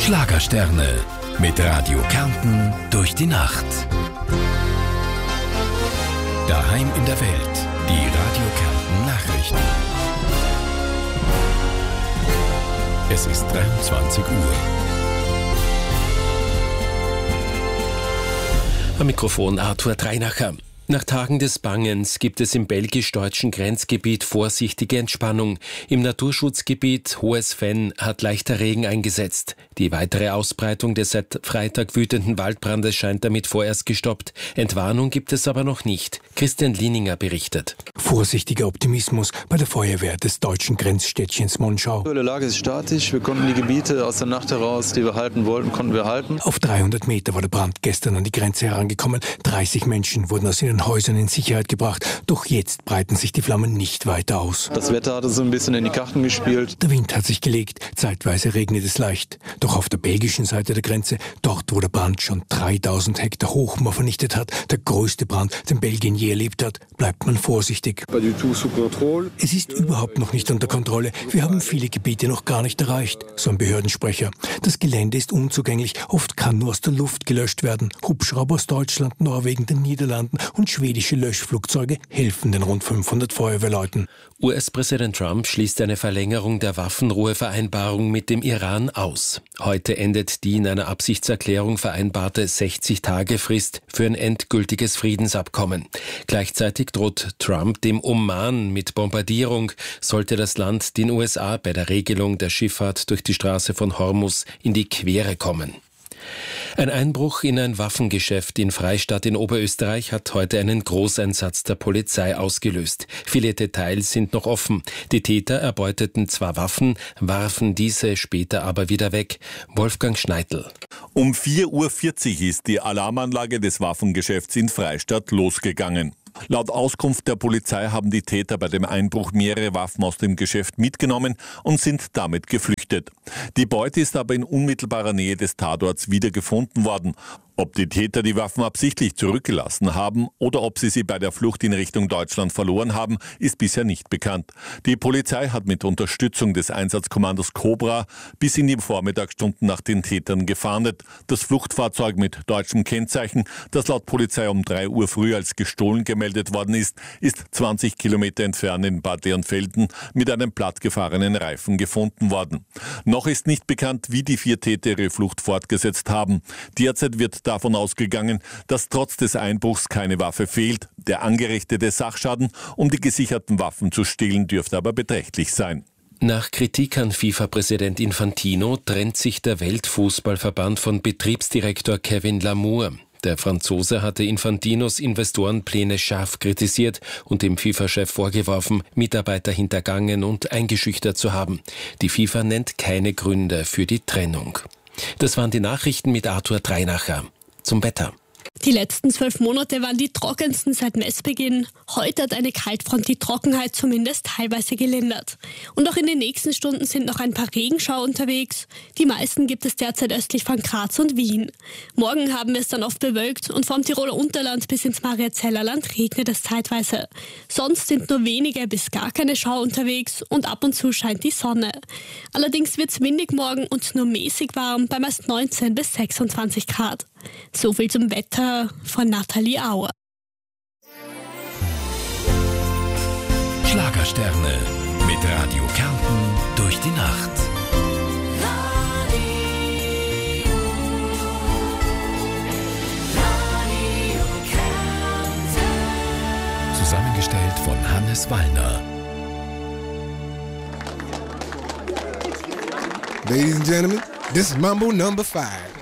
Schlagersterne mit Radio Kärnten durch die Nacht. Daheim in der Welt, die Radio Kärnten Nachrichten. Es ist 23 Uhr. Am Mikrofon Arthur Dreinacher. Nach Tagen des Bangens gibt es im belgisch-deutschen Grenzgebiet vorsichtige Entspannung. Im Naturschutzgebiet Hohes Venn hat leichter Regen eingesetzt. Die weitere Ausbreitung des seit Freitag wütenden Waldbrandes scheint damit vorerst gestoppt. Entwarnung gibt es aber noch nicht. Christian Lieninger berichtet. Vorsichtiger Optimismus bei der Feuerwehr des deutschen Grenzstädtchens Monschau. Die Lage ist statisch. Wir konnten die Gebiete aus der Nacht heraus, die wir halten wollten, konnten wir halten. Auf 300 Meter war der Brand gestern an die Grenze herangekommen. 30 Menschen wurden aus ihren Häusern in Sicherheit gebracht. Doch jetzt breiten sich die Flammen nicht weiter aus. Das Wetter hatte so ein bisschen in die Karten gespielt. Der Wind hat sich gelegt. Zeitweise regnet es leicht. Doch auf der belgischen Seite der Grenze, dort wo der Brand schon 3000 Hektar Hochmoor vernichtet hat, der größte Brand, den Belgien je erlebt hat, bleibt man vorsichtig. Es ist überhaupt noch nicht unter Kontrolle. Wir haben viele Gebiete noch gar nicht erreicht, so ein Behördensprecher. Das Gelände ist unzugänglich. Oft kann nur aus der Luft gelöscht werden. Hubschrauber aus Deutschland, Norwegen, den Niederlanden und schwedische Löschflugzeuge helfen den rund 500 Feuerwehrleuten. US-Präsident Trump schließt eine Verlängerung der Waffenruhevereinbarung mit dem Iran aus. Heute endet die in einer Absichtserklärung vereinbarte 60-Tage-Frist für ein endgültiges Friedensabkommen. Gleichzeitig droht Trump dem Oman mit Bombardierung, sollte das Land den USA bei der Regelung der Schifffahrt durch die Straße von Hormuz in die Quere kommen. Ein Einbruch in ein Waffengeschäft in Freistadt in Oberösterreich hat heute einen Großeinsatz der Polizei ausgelöst. Viele Details sind noch offen. Die Täter erbeuteten zwar Waffen, warfen diese später aber wieder weg. Wolfgang Schneidl. Um 4:40 Uhr ist die Alarmanlage des Waffengeschäfts in Freistadt losgegangen. Laut Auskunft der Polizei haben die Täter bei dem Einbruch mehrere Waffen aus dem Geschäft mitgenommen und sind damit geflüchtet. Die Beute ist aber in unmittelbarer Nähe des Tatorts wiedergefunden worden. Ob die Täter die Waffen absichtlich zurückgelassen haben oder ob sie bei der Flucht in Richtung Deutschland verloren haben, ist bisher nicht bekannt. Die Polizei hat mit Unterstützung des Einsatzkommandos Cobra bis in die Vormittagsstunden nach den Tätern gefahndet. Das Fluchtfahrzeug mit deutschem Kennzeichen, das laut Polizei um 3 Uhr früh als gestohlen gemeldet worden ist 20 Kilometer entfernt in Bad Leonfelden mit einem plattgefahrenen Reifen gefunden worden. Noch ist nicht bekannt, wie die 4 Täter ihre Flucht fortgesetzt haben. Derzeit wird davon ausgegangen, dass trotz des Einbruchs keine Waffe fehlt. Der angerichtete Sachschaden, um die gesicherten Waffen zu stehlen, dürfte aber beträchtlich sein. Nach Kritik an FIFA-Präsident Infantino trennt sich der Weltfußballverband von Betriebsdirektor Kevin Lamour. Der Franzose hatte Infantinos Investorenpläne scharf kritisiert und dem FIFA-Chef vorgeworfen, Mitarbeiter hintergangen und eingeschüchtert zu haben. Die FIFA nennt keine Gründe für die Trennung. Das waren die Nachrichten mit Arthur Dreinacher. Zum Wetter. Die letzten 12 Monate waren die trockensten seit Messbeginn. Heute hat eine Kaltfront die Trockenheit zumindest teilweise gelindert. Und auch in den nächsten Stunden sind noch ein paar Regenschauer unterwegs. Die meisten gibt es derzeit östlich von Graz und Wien. Morgen haben wir es dann oft bewölkt und vom Tiroler Unterland bis ins Mariazellerland regnet es zeitweise. Sonst sind nur wenige bis gar keine Schauer unterwegs und ab und zu scheint die Sonne. Allerdings wird es windig morgen und nur mäßig warm bei meist 19 bis 26 Grad. So viel zum Wetter von Nathalie Auer. Schlagersterne mit Radio Kärnten durch die Nacht. Radio Kärnten. Zusammengestellt von Hannes Wallner. Ladies and gentlemen, this is Mambo number 5.